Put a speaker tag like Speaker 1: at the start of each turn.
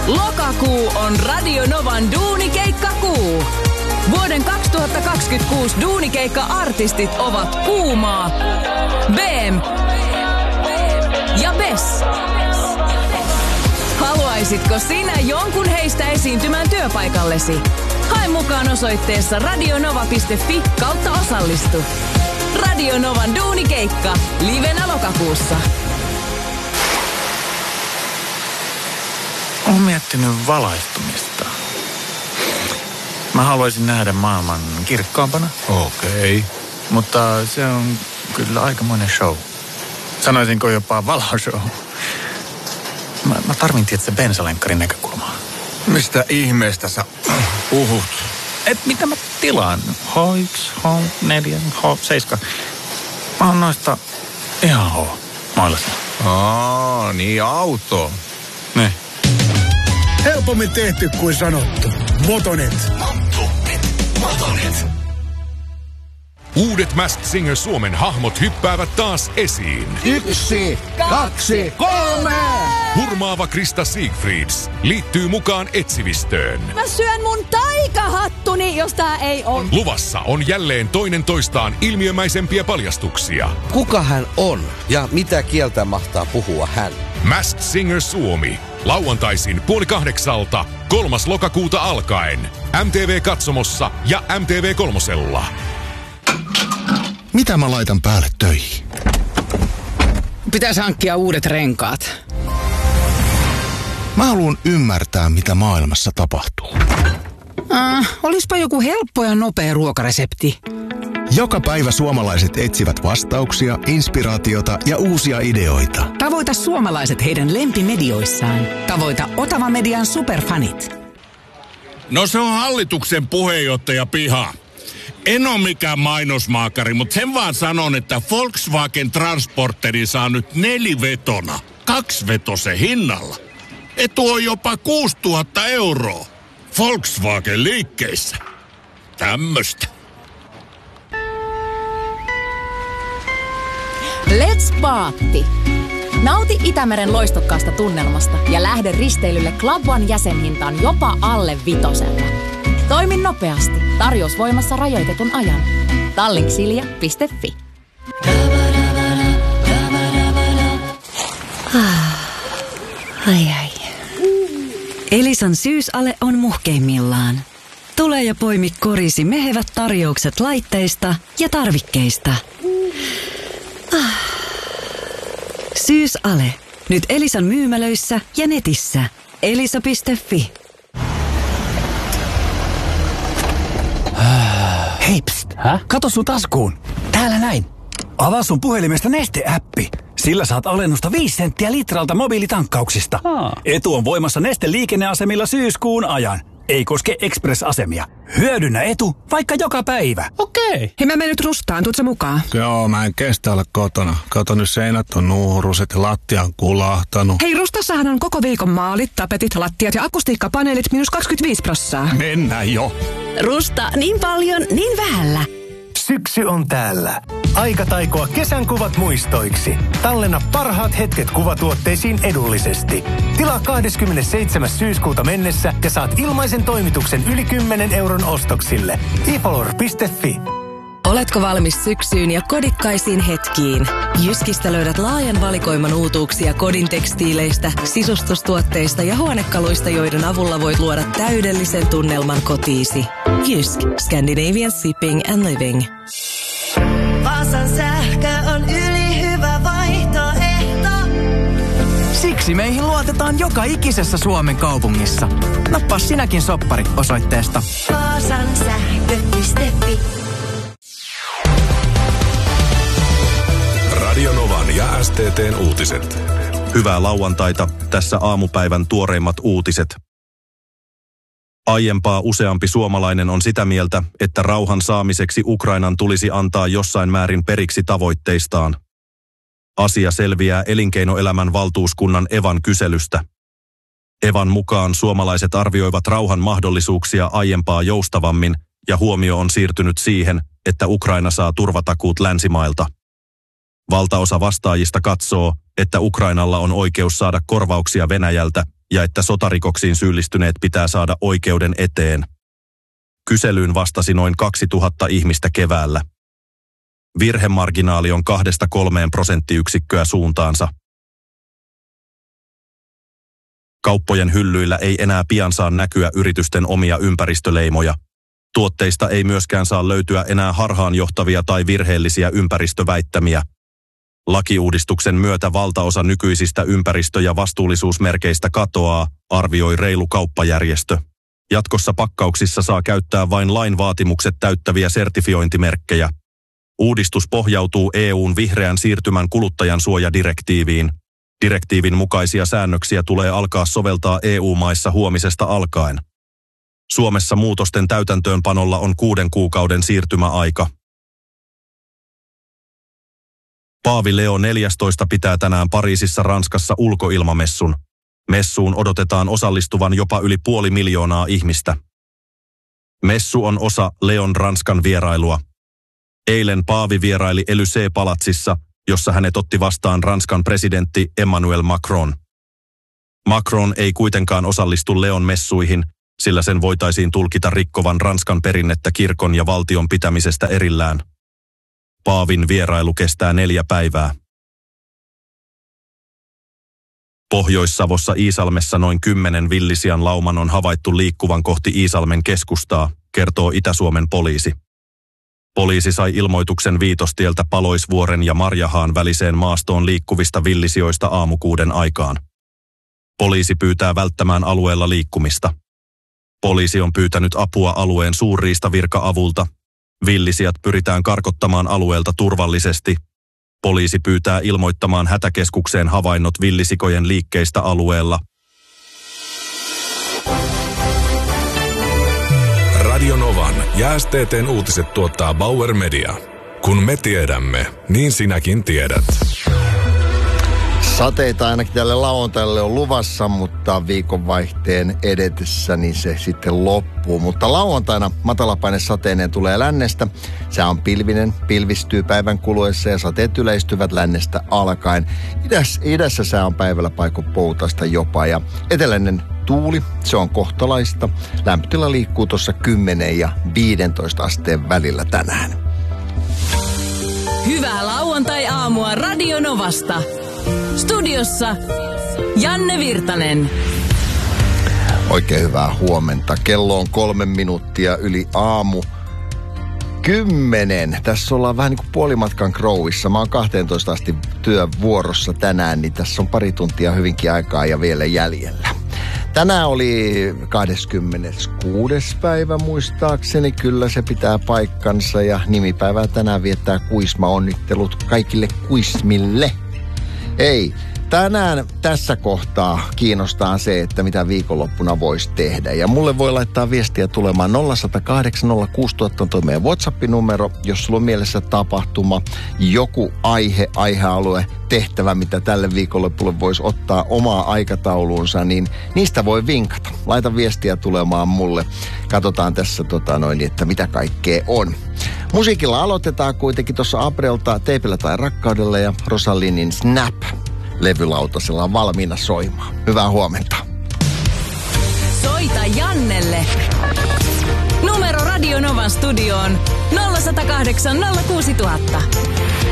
Speaker 1: Lokakuu on Radio Novan duunikeikkakuu. Vuoden 2026 duunikeikka-artistit ovat Kuumaa, BM ja Bess. Haluaisitko sinä jonkun heistä esiintymään työpaikallesi? Hae mukaan osoitteessa radionova.fi/osallistu. Radio Novan duunikeikka livenä lokakuussa.
Speaker 2: Olen miettinyt valaistumista. Mä haluaisin nähdä maailman kirkkaampana.
Speaker 3: Okei.
Speaker 2: Mutta se on kyllä aikamoinen show. Sanoisinko jopa valoshow. Mä tarvin tietysti bensalenkkarin näkökulmaa.
Speaker 3: Mistä ihmeestä sä puhut?
Speaker 2: Mitä mä tilaan? H1, H4, H7. Mä oon noista ihan H-mailassa.
Speaker 3: Niin auto.
Speaker 2: Ne.
Speaker 4: Helpommin tehty kuin sanottu. Motonet.
Speaker 5: Uudet Masked Singer Suomen hahmot hyppäävät taas esiin.
Speaker 4: 1, 2, 3!
Speaker 5: Hurmaava Krista Siegfrieds liittyy mukaan etsivistöön.
Speaker 6: Mä syön mun taikahattuni, jos tää ei on.
Speaker 5: Luvassa on jälleen toinen toistaan ilmiömäisempiä paljastuksia.
Speaker 7: Kuka hän on ja mitä kieltä mahtaa puhua hän?
Speaker 5: Masked Singer Suomi. Lauantaisin 7:30, 3. lokakuuta alkaen. MTV-katsomossa ja MTV3:lla.
Speaker 4: Mitä mä laitan päälle töihin?
Speaker 8: Pitäisi hankkia uudet renkaat.
Speaker 4: Mä haluan ymmärtää, mitä maailmassa tapahtuu.
Speaker 8: Olispa joku helppo ja nopea ruokaresepti.
Speaker 4: Joka päivä suomalaiset etsivät vastauksia, inspiraatiota ja uusia ideoita.
Speaker 8: Tavoita suomalaiset heidän lempimedioissaan. Tavoita Otava Median superfanit.
Speaker 9: No se on hallituksen puheenjohtaja piha. En ole mikään mainosmaakari, mutta sen vaan sanon, että Volkswagen Transporteri saa nyt 4-vetona, 2-vetosen hinnalla. Etu on jopa 6 000 €. Volkswagen liikkeissä. Tämmöstä.
Speaker 6: Let's Paatti. Nauti Itämeren loistokkaasta tunnelmasta ja lähde risteilylle Club One jäsenhintaan jopa alle 5. Toimi nopeasti. Tarjous voimassa rajoitetun ajan. Tallinksilja.fi.
Speaker 10: Ai. Elisan syysale on muhkeimmillaan. Tule ja poimi korisi mehevät tarjoukset laitteista ja tarvikkeista. Syysale. Nyt Elisan myymälöissä ja netissä. Elisa.fi.
Speaker 11: Hei, pst. Kato sun taskuun. Täällä näin. Avaa sun puhelimesta Neste-äppi. Sillä saat alennusta 5 senttiä litralta mobiilitankkauksista. Etu on voimassa Neste liikenneasemilla syyskuun ajan. Ei koske Express-asemia. Hyödynnä etu vaikka joka päivä.
Speaker 8: Okei. Hei, mä menen nyt Rustaan. Tuutko mukaan?
Speaker 4: Joo, mä en kestä olla kotona. Kato, nyt seinät on nuuruset ja lattia on kulahtanut.
Speaker 8: Hei, Rustassahan on koko viikon maalit, tapetit, lattiat ja akustiikkapaneelit -25%.
Speaker 4: Mennään jo.
Speaker 10: Rusta niin paljon, niin vähällä.
Speaker 12: Syksy on täällä. Aika taikoa kesän kuvat muistoiksi. Tallenna parhaat hetket kuvatuotteisiin edullisesti. Tilaa 27. syyskuuta mennessä ja saat ilmaisen toimituksen yli 10 € ostoksille. iPolor.fi.
Speaker 10: Oletko valmis syksyyn ja kodikkaisiin hetkiin? Jyskistä löydät laajan valikoiman uutuuksia kodin tekstiileistä, sisustustuotteista ja huonekaluista, joiden avulla voit luoda täydellisen tunnelman kotiisi. Jysk. Scandinavian Shipping and Living.
Speaker 13: Vaasan sähkö on ylihyvä vaihtoehto.
Speaker 14: Siksi meihin luotetaan joka ikisessä Suomen kaupungissa. Nappaa sinäkin soppari osoitteesta
Speaker 13: vaasansähkö.fi.
Speaker 5: Radio Novan ja STT:n uutiset.
Speaker 15: Hyvää lauantaita, tässä aamupäivän tuoreimmat uutiset. Aiempaa useampi suomalainen on sitä mieltä, että rauhan saamiseksi Ukrainan tulisi antaa jossain määrin periksi tavoitteistaan. Asia selviää elinkeinoelämän valtuuskunnan Evan kyselystä. Evan mukaan suomalaiset arvioivat rauhan mahdollisuuksia aiempaa joustavammin ja huomio on siirtynyt siihen, että Ukraina saa turvatakuut länsimailta. Valtaosa vastaajista katsoo, että Ukrainalla on oikeus saada korvauksia Venäjältä ja että sotarikoksiin syyllistyneet pitää saada oikeuden eteen. Kyselyyn vastasi noin 2000 ihmistä keväällä. Virhemarginaali on 2–3% suuntaansa. Kauppojen hyllyillä ei enää pian saa näkyä yritysten omia ympäristöleimoja. Tuotteista ei myöskään saa löytyä enää harhaanjohtavia tai virheellisiä ympäristöväittämiä. Lakiuudistuksen myötä valtaosa nykyisistä ympäristö- ja vastuullisuusmerkeistä katoaa, arvioi Reilu kauppajärjestö. Jatkossa pakkauksissa saa käyttää vain lain vaatimukset täyttäviä sertifiointimerkkejä. Uudistus pohjautuu EU:n vihreän siirtymän kuluttajansuojadirektiiviin. Direktiivin mukaisia säännöksiä tulee alkaa soveltaa EU-maissa huomisesta alkaen. Suomessa muutosten täytäntöönpanolla on 6 kuukauden siirtymäaika. Paavi Leo 14 pitää tänään Pariisissa Ranskassa ulkoilmamessun. Messuun odotetaan osallistuvan jopa yli 500 000 ihmistä. Messu on osa Leon Ranskan vierailua. Eilen Paavi vieraili Élysée-palatsissa, jossa hänet otti vastaan Ranskan presidentti Emmanuel Macron. Macron ei kuitenkaan osallistu Leon messuihin, sillä sen voitaisiin tulkita rikkovan Ranskan perinnettä kirkon ja valtion pitämisestä erillään. Paavin vierailu kestää 4 päivää. Pohjois-Savossa Iisalmessa noin 10 villisian lauman on havaittu liikkuvan kohti Iisalmen keskustaa, kertoo Itä-Suomen poliisi. Poliisi sai ilmoituksen Viitostieltä Paloisvuoren ja Marjahaan väliseen maastoon liikkuvista villisijoista aamu 6 aikaan. Poliisi pyytää välttämään alueella liikkumista. Poliisi on pyytänyt apua alueen suurriistavirka-avulta. Villisijat pyritään karkottamaan alueelta turvallisesti. Poliisi pyytää ilmoittamaan hätäkeskukseen havainnot villisikojen liikkeistä alueella.
Speaker 5: Radio Novan ja STT:n uutiset tuottaa Bauer Media. Kun me tiedämme, niin sinäkin tiedät.
Speaker 16: Sateita ainakin tälle lauantaille on luvassa, mutta viikonvaihteen edetessä niin se sitten loppuu. Mutta lauantaina matalapainesateinen tulee lännestä. Se on pilvinen, pilvistyy päivän kuluessa ja sateet yleistyvät lännestä alkaen. Idässä sää on päivällä paikon poutasta jopa ja eteläinen tuuli, se on kohtalaista. Lämpötila liikkuu tuossa 10 ja 15 asteen välillä tänään.
Speaker 1: Hyvää lauantai-aamua Radio Novasta. Studiossa Janne Virtanen.
Speaker 16: Oikein hyvää huomenta. Kello on 3 minuuttia yli aamu 10. Tässä ollaan vähän niin kuin puolimatkan Crowissa. Mä oon 12 asti työvuorossa tänään, niin tässä on pari tuntia hyvinkin aikaa ja vielä jäljellä. Tänään oli 26. päivä muistaakseni, kyllä se pitää paikkansa ja nimipäivää tänään viettää Kuisma. Onnittelut kaikille Kuismille. Ei, tänään tässä kohtaa kiinnostaa se, että mitä viikonloppuna voisi tehdä. Ja mulle voi laittaa viestiä tulemaan 0108 06000 on tuo meidän WhatsApp-numero, jos sulla on mielessä tapahtuma, joku aihealue, tehtävä, mitä tälle viikonloppulle voisi ottaa omaa aikatauluunsa, niin niistä voi vinkata. Laita viestiä tulemaan mulle. Katsotaan tässä, että mitä kaikkea on. Musiikilla aloitetaan kuitenkin tuossa Abrelta Teipillä tai rakkaudella ja Rosaliinin Snap levylautasella on valmiina soimaan. Hyvää huomenta.
Speaker 1: Soita Jannelle. Numero Radio Novan studioon 0108 06000.